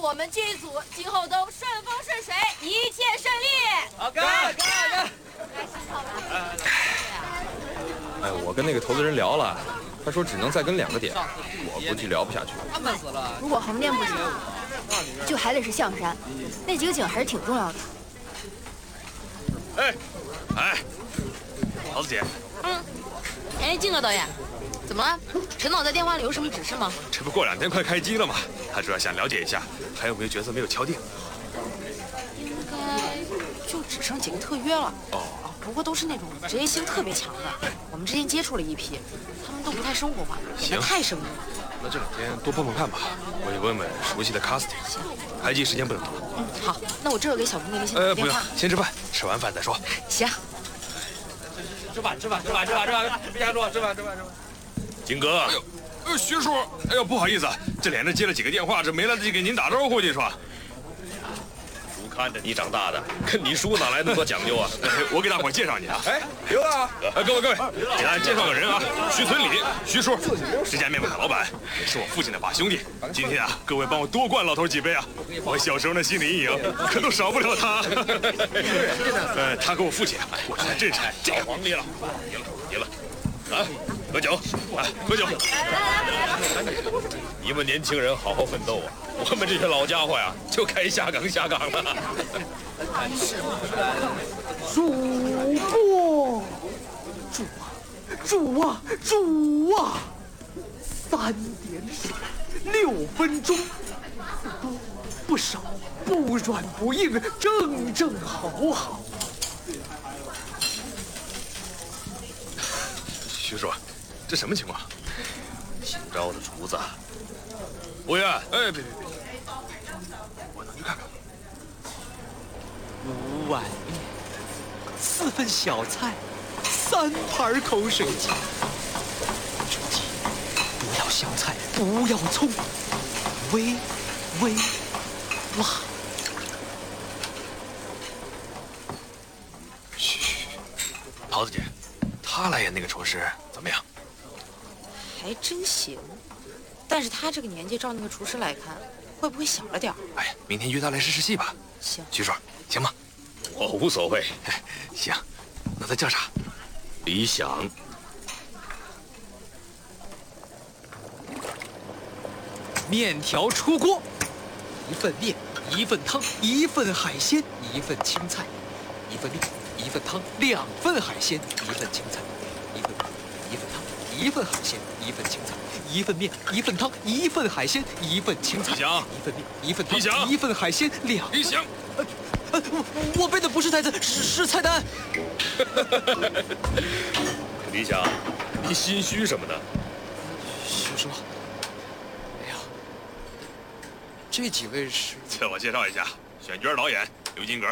我们剧组今后都顺风顺水，一切顺利。 好，干！ 哎，我跟那个投资人聊了，他说只能再跟2个点，我估计聊不下去。 闷死了。 如果横店不行，就还得是象山，那几个景还是挺重要的。 哎，桃子姐。 哎，静哥导演，怎么了？陈导在电话里有什么指示吗？ 这不过2天快开机了吗？他主要想了解一下还有没有角色没有敲定。 应该就只剩几个特约了。不过都是那种职业性特别强的，我们之前接触了一批，他们都不太生活化，演得太生硬了。 那这2天多碰碰看吧，我也问问熟悉的 casting。开机时间不能多。 好，那我这就给小兵那边先打电话。 不用，先吃饭，吃完饭再说。 行。 吃饭，别瞎说，吃饭。 金哥，徐叔，哎呦，不好意思，这连着接了几个电话，这没来得及给您打招呼，你说。 叔看着你长大的，跟你叔哪来那么多讲究啊？ 我给大伙介绍你啊。 哎，刘大， 各位，给大家介绍个人啊，徐村里，徐叔，这家面馆的老板，也是我父亲的把兄弟。今天啊，各位帮我多灌老头几杯啊！我小时候的心理阴影可都少不了他。他跟我父亲啊，我在镇上这个皇帝了，赢了，啊，喝酒，喝酒！你们年轻人好好奋斗啊！我们这些老家伙呀，就该下岗了。 主播，主啊！3点水，6分钟，不多不少，不软不硬，正好。 徐叔，这什么情况？ 新招的厨子， 服务员，哎，别，我能去看看。 5碗面，4份小菜，3盘口水鸡。注记：不要小菜，不要葱，微辣。 嘘，桃子姐，他来演那个厨师怎么样？ 还真行，但是他这个年纪照那个厨师来看，会不会小了点儿？ 哎呀，明天约他来试戏吧。 行， 徐叔，行吗？ 我无所谓。 行，那他叫啥？ 李想。 面条出锅，1份面，1份汤，1份海鲜，1份青菜，1份面，1份汤，2份海鲜，1份青菜，1份汤，1份海鲜，1份青菜，1份面，1份汤，1份海鲜，1份青菜， 李想 ，1份面，1份汤李想 ，1份海鲜，2。 李想。 我背的不是台词，是菜单。 李想，你心虚什么呢？ 徐叔，哎呀，这几位是…… 自我介绍一下，选角导演刘金阁。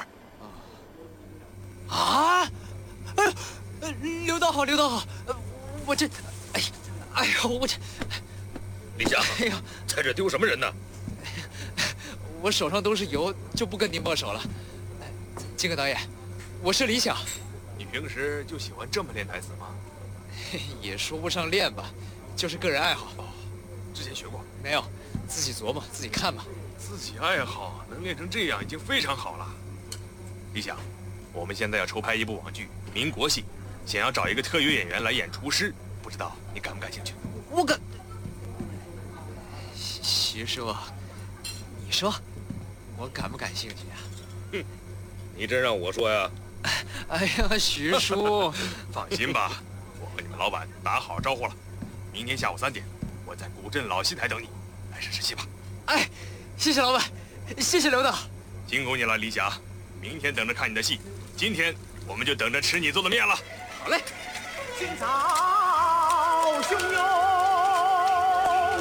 啊！哎呦，刘导好，我这，哎呀，我这…… 李想， 哎呀， 在这丢什么人呢？ 我手上都是油，就不跟您握手了。金戈导演，我是李想。 你平时就喜欢这么练台词吗？ 也说不上练吧，就是个人爱好。 哦，之前学过没有？自己琢磨，自己看吧。 自己爱好能练成这样已经非常好了。李想，我们现在要筹拍一部网剧《民国戏》，想要找一个特约演员来演厨师，不知道你感不感兴趣？ 我感……徐叔，你说，我感不感兴趣啊？ 哼，你真让我说呀？ 哎呀，徐叔， 放心吧，我和你们老板打好招呼了，明天下午3点，我在古镇老戏台等你，来试戏吧。 哎，谢谢老板，谢谢刘导， 辛苦你了，李想，明天等着看你的戏，今天我们就等着吃你做的面了。 好嘞。 今早汹涌，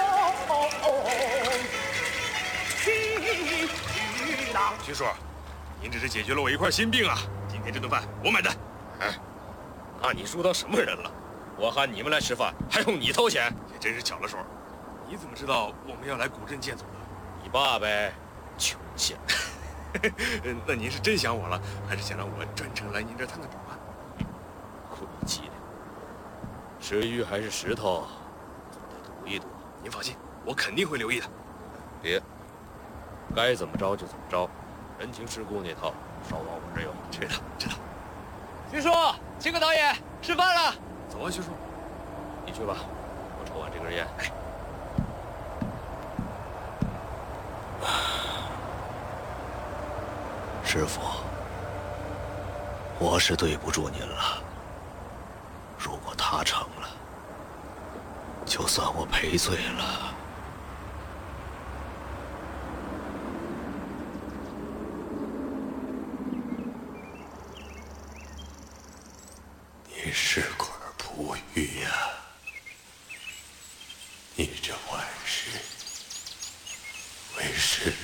细雨浪。 徐叔，您只是解决了我一块心病啊！今天这顿饭我买单。 哎，拿你叔当什么人了？我喊你们来吃饭，还用你掏钱？ 也真是巧了手。你怎么知道我们要来古镇见总的？ 你爸呗，穷贱。 那您是真想我了，还是想让我专程来您这儿探探宝啊？ 晦气！吃鱼还是石头，总得赌一赌。 您放心，我肯定会留意的。 别， 该怎么着就怎么着，人情世故那套，稍往我这有。 知道知道。 徐叔，秦可导演，吃饭了。 走啊，徐叔。 你去吧，我抽完这根烟。 师傅，我是对不住您了。如果他成了，就算我赔罪了。 你是块璞玉呀！你这万世为师